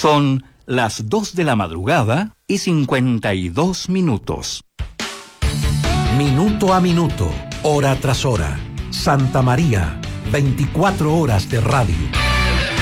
Son las 2 de la madrugada y 52 minutos. Minuto a minuto, hora tras hora. Santa María, 24 horas de radio.